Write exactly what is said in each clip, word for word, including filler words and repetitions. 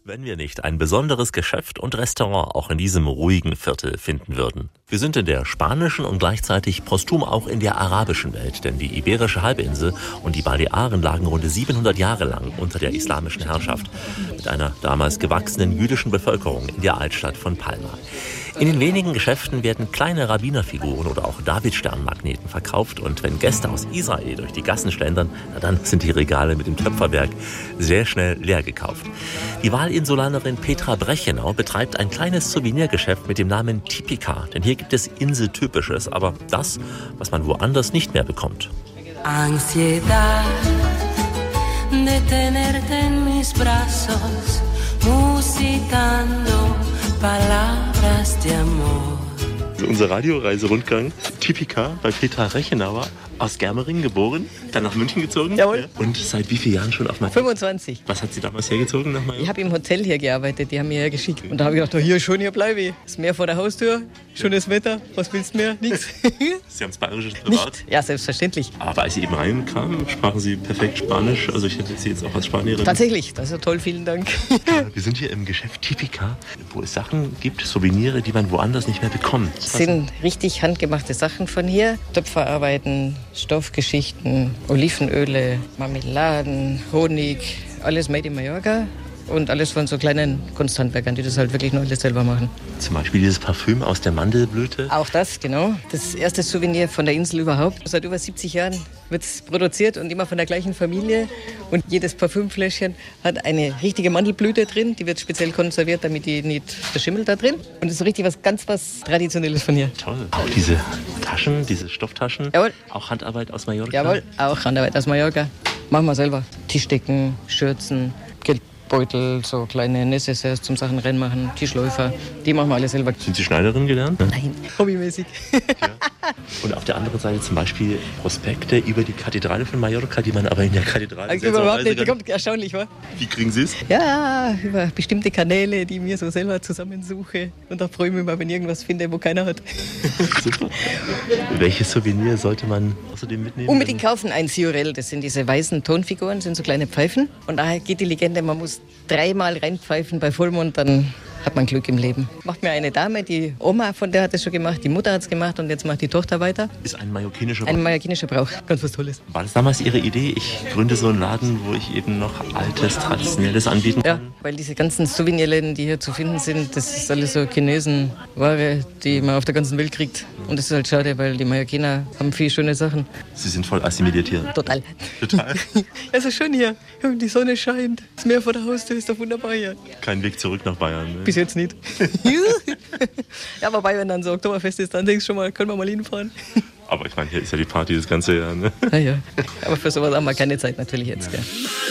Wenn wir nicht ein besonderes Geschäft und Restaurant auch in diesem ruhigen Viertel finden würden. Wir sind in der spanischen und gleichzeitig posthum auch in der arabischen Welt, denn die Iberische Halbinsel und die Balearen lagen rund siebenhundert Jahre lang unter der islamischen Herrschaft mit einer damals gewachsenen jüdischen Bevölkerung in der Altstadt von Palma. In den wenigen Geschäften werden kleine Rabbinerfiguren oder auch Davidsternmagneten verkauft und wenn Gäste aus Israel durch die Gassen schlendern, na dann sind die Regale mit dem Töpferwerk sehr schnell leer gekauft. Die Wahlinsulanerin Petra Brechenau betreibt ein kleines Souvenirgeschäft mit dem Namen Típica, denn hier gibt es Inseltypisches, aber das, was man woanders nicht mehr bekommt. Ansiedad de tenerte en mis brazos, musicando palabras de amor. Unser Radioreiserundgang Típica bei Petra Brechenauer, aus Germering geboren, dann nach München gezogen. Jawohl. Ja. Und seit wie vielen Jahren schon auf Mallorca? fünfundzwanzig. Was hat sie damals hergezogen nach Mallorca? Ich habe im Hotel hier gearbeitet, die haben mir hergeschickt. Und da habe ich gedacht, hier schon, hier bleibe ich. Das Meer vor der Haustür, schönes Wetter, was willst du mehr? Nix. Sie haben es bayerisches privat? Nicht. Ja, selbstverständlich. Aber als Sie eben reinkamen, sprachen Sie perfekt Spanisch. Also ich hätte Sie jetzt auch als Spanierin. Tatsächlich, das ist ja toll, vielen Dank. Wir sind hier im Geschäft Típica, wo es Sachen gibt, Souvenirs, die man woanders nicht mehr bekommt. Das sind richtig handgemachte Sachen von hier. Töpferarbeiten, Stoffgeschichten, Olivenöle, Marmeladen, Honig, alles made in Mallorca. Und alles von so kleinen Kunsthandwerkern, die das halt wirklich nur alles selber machen. Zum Beispiel dieses Parfüm aus der Mandelblüte. Auch das, genau. Das erste Souvenir von der Insel überhaupt. Seit über siebzig Jahren wird es produziert und immer von der gleichen Familie. Und jedes Parfümfläschchen hat eine richtige Mandelblüte drin. Die wird speziell konserviert, damit die nicht verschimmelt da drin. Und das ist richtig was ganz was Traditionelles von hier. Toll. Auch diese Taschen, diese Stofftaschen. Jawohl. Auch Handarbeit aus Mallorca. Jawohl, auch Handarbeit aus Mallorca. Machen wir selber. Tischdecken, Schürzen, Beutel, so kleine Necessaires zum Sachen reinmachen, Tischläufer, die machen wir alle selber. Sind Sie Schneiderin gelernt? Ne? Nein, hobbymäßig. Ja. Und auf der anderen Seite zum Beispiel Prospekte über die Kathedrale von Mallorca, die man aber in der Kathedrale Also überhaupt nicht, das kommt erstaunlich, wa? Wie kriegen Sie es? Ja, über bestimmte Kanäle, die ich mir so selber zusammensuche. Und da freue ich mich immer, wenn ich irgendwas finde, wo keiner hat. Super. Welches Souvenir sollte man außerdem mitnehmen? Unbedingt kaufen ein Siorel, das sind diese weißen Tonfiguren, sind so kleine Pfeifen. Und daher geht die Legende, man muss dreimal reinpfeifen bei Vollmond, dann hat man Glück im Leben. Macht mir eine Dame, die Oma von der hat es schon gemacht, die Mutter hat es gemacht und jetzt macht die Tochter weiter. Ist ein mallorquinischer Brauch. Ein mallorquinischer Brauch, ganz was Tolles. War das damals Ihre Idee? Ich gründe so einen Laden, wo ich eben noch altes, traditionelles anbieten kann? Ja, weil diese ganzen Souvenirläden, die hier zu finden sind, das ist alles so Chinesen-Ware, die man auf der ganzen Welt kriegt. Und das ist halt schade, weil die Mallorquiner haben viele schöne Sachen. Sie sind voll assimiliert hier. Total. Total? Es ist schön hier. Die Sonne scheint. Das Meer vor der Haustür ist doch wunderbar hier. Kein Weg zurück nach Bayern. Ne? Bis jetzt nicht. Ja, wobei, wenn dann so Oktoberfest ist, dann denkst du schon mal, können wir mal hinfahren. Aber ich meine, hier ist ja die Party das ganze Jahr. Ne? Ja, ja. Aber für sowas haben wir keine Zeit natürlich jetzt. Ja.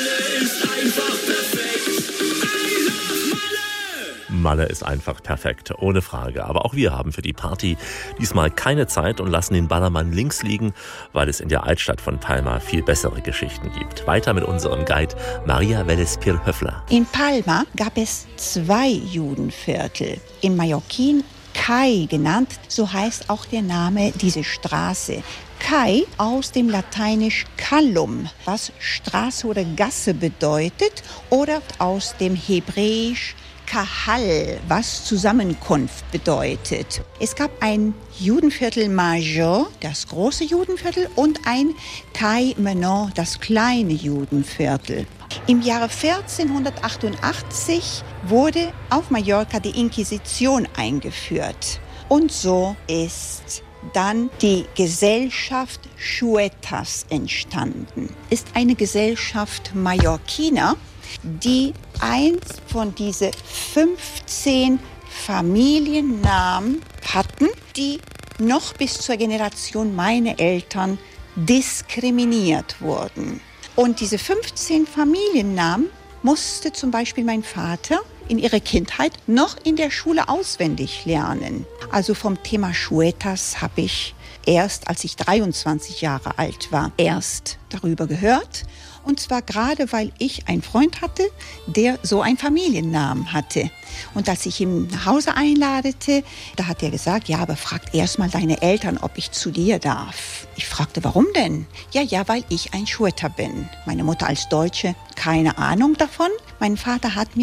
Malle ist einfach perfekt, ohne Frage. Aber auch wir haben für die Party diesmal keine Zeit und lassen den Ballermann links liegen, weil es in der Altstadt von Palma viel bessere Geschichten gibt. Weiter mit unserem Guide Maria Vélez-Pirhöfler. In Palma gab es zwei Judenviertel. Im Mallorquin Cai genannt, so heißt auch der Name dieser Straße. Cai aus dem Lateinisch Callum, was Straße oder Gasse bedeutet, oder aus dem Hebräisch Kahal, was Zusammenkunft bedeutet. Es gab ein Judenviertel Major, das große Judenviertel, und ein Cai Menor, das kleine Judenviertel. Im Jahre vierzehnhundertachtundachtzig wurde auf Mallorca die Inquisition eingeführt. Und so ist dann die Gesellschaft Chuetas entstanden. Ist eine Gesellschaft Mallorquiner, die eins von diesen fünfzehn Familiennamen hatten, die noch bis zur Generation meiner Eltern diskriminiert wurden. Und diese fünfzehn Familiennamen musste zum Beispiel mein Vater in ihrer Kindheit noch in der Schule auswendig lernen. Also vom Thema Chuetas habe ich erst, als ich dreiundzwanzig Jahre alt war, erst darüber gehört. Und zwar gerade, weil ich einen Freund hatte, der so einen Familiennamen hatte. Und als ich ihn nach Hause einladete, da hat er gesagt, ja, aber fragt erst mal deine Eltern, ob ich zu dir darf. Ich fragte, warum denn? Ja, ja, weil ich ein Chueta bin. Meine Mutter als Deutsche, keine Ahnung davon. Mein Vater hat mir